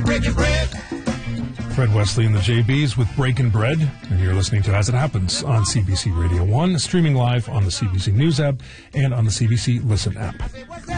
breaking bread. Fred Wesley and the JBs with Breaking Bread, and you're listening to As It Happens on CBC Radio 1, streaming live on the CBC News app and on the CBC Listen app.